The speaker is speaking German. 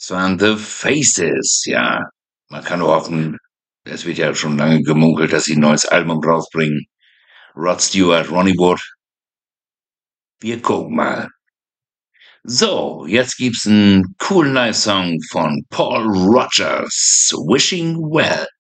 Es waren The Faces, ja. Man kann nur hoffen, es wird ja schon lange gemunkelt, dass sie ein neues Album rausbringen. Rod Stewart, Ronnie Wood. Wir gucken mal. So, jetzt gibt's einen coolen Live-Song von Paul Rogers, Wishing Well.